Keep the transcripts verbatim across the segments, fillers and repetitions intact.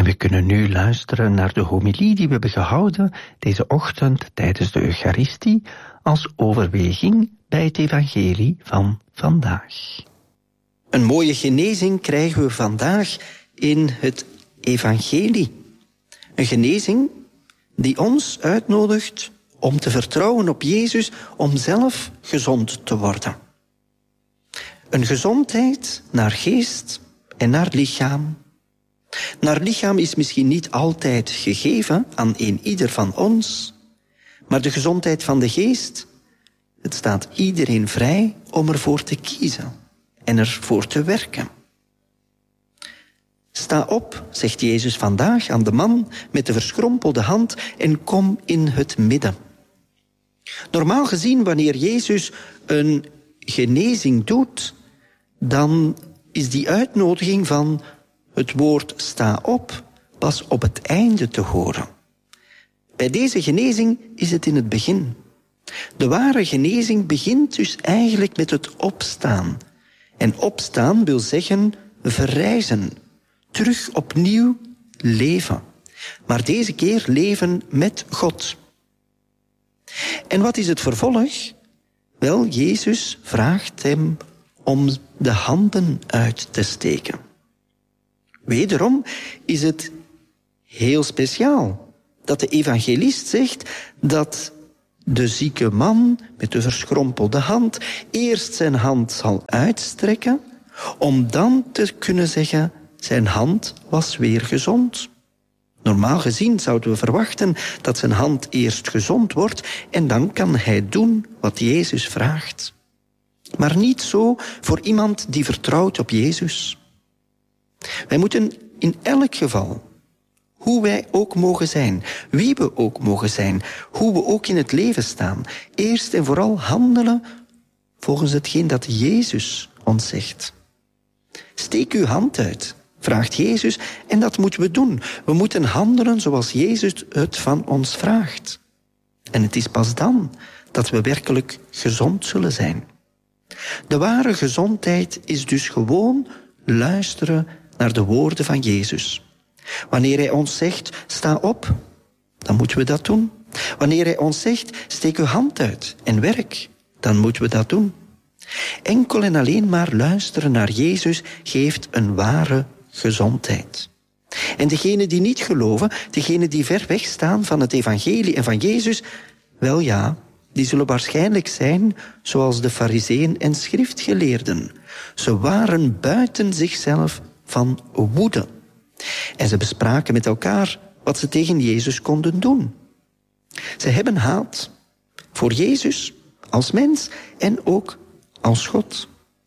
we kunnen nu luisteren naar de homilie die we hebben gehouden deze ochtend tijdens de Eucharistie als overweging bij het evangelie van vandaag. Een mooie genezing krijgen we vandaag in het evangelie. Een genezing die ons uitnodigt om te vertrouwen op Jezus, om zelf gezond te worden. Een gezondheid naar geest en naar lichaam. Naar lichaam is misschien niet altijd gegeven aan een ieder van ons, maar de gezondheid van de geest, het staat iedereen vrij om ervoor te kiezen en ervoor te werken. Sta op, zegt Jezus vandaag aan de man met de verschrompelde hand en kom in het midden. Normaal gezien, wanneer Jezus een genezing doet, dan is die uitnodiging van het woord sta op pas op het einde te horen. Bij deze genezing is het in het begin. De ware genezing begint dus eigenlijk met het opstaan. En opstaan wil zeggen verrijzen, terug opnieuw leven. Maar deze keer leven met God. En wat is het vervolg? Wel, Jezus vraagt hem om de handen uit te steken. Wederom is het heel speciaal dat de evangelist zegt dat de zieke man met de verschrompelde hand eerst zijn hand zal uitstrekken, om dan te kunnen zeggen, zijn hand was weer gezond. Normaal gezien zouden we verwachten dat zijn hand eerst gezond wordt en dan kan hij doen wat Jezus vraagt. Maar niet zo voor iemand die vertrouwt op Jezus. Wij moeten in elk geval, hoe wij ook mogen zijn, wie we ook mogen zijn, hoe we ook in het leven staan, eerst en vooral handelen volgens hetgeen dat Jezus ons zegt. Steek uw hand uit, vraagt Jezus, en dat moeten we doen. We moeten handelen zoals Jezus het van ons vraagt. En het is pas dan dat we werkelijk gezond zullen zijn. De ware gezondheid is dus gewoon luisteren naar de woorden van Jezus. Wanneer hij ons zegt, sta op, dan moeten we dat doen. Wanneer hij ons zegt, steek uw hand uit en werk, dan moeten we dat doen. Enkel en alleen maar luisteren naar Jezus geeft een ware gezondheid. En degenen die niet geloven, degenen die ver weg staan van het evangelie en van Jezus, wel ja, die zullen waarschijnlijk zijn zoals de farizeeën en schriftgeleerden. Ze waren buiten zichzelf van woede. En ze bespraken met elkaar wat ze tegen Jezus konden doen. Ze hebben haat voor Jezus als mens en ook als God.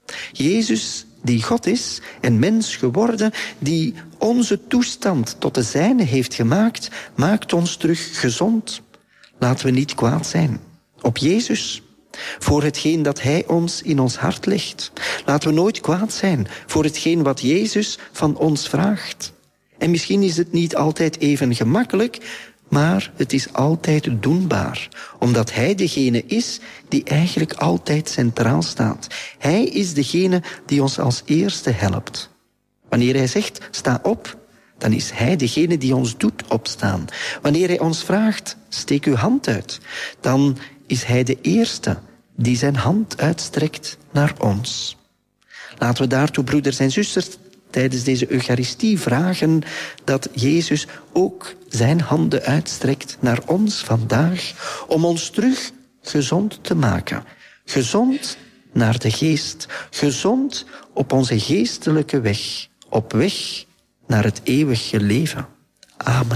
Jezus die God is en mens geworden, die onze toestand tot de zijne heeft gemaakt, maakt ons terug gezond. Laten we niet kwaad zijn op Jezus, voor hetgeen dat hij ons in ons hart legt. Laten we nooit kwaad zijn voor hetgeen wat Jezus van ons vraagt. En misschien is het niet altijd even gemakkelijk, maar het is altijd doenbaar, omdat hij degene is die eigenlijk altijd centraal staat. Hij is degene die ons als eerste helpt. Wanneer hij zegt, sta op, dan is hij degene die ons doet opstaan. Wanneer hij ons vraagt, steek uw hand uit, dan is hij de eerste die zijn hand uitstrekt naar ons. Laten we daartoe, broeders en zusters, tijdens deze Eucharistie vragen dat Jezus ook zijn handen uitstrekt naar ons vandaag, om ons terug gezond te maken. Gezond naar de geest, gezond op onze geestelijke weg, op weg naar het eeuwige leven. Amen.